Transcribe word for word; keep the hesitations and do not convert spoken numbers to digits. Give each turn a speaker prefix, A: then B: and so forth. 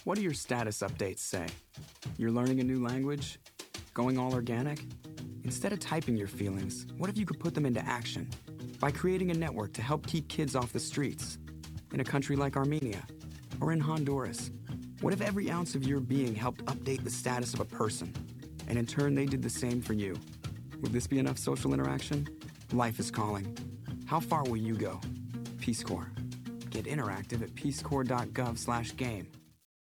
A: What do your status updates say? You're learning a new language? Going all organic? Instead of typing your feelings, what if you could put them into action? By creating a network to help keep kids off the streets. In a country like Armenia, or in Honduras. What if every ounce of your being helped update the status of a person, and in turn they did the same for you? Would this be enough social interaction? Life is calling. How far will you go? Peace Corps. Get interactive at peacecorps dot gov slash game.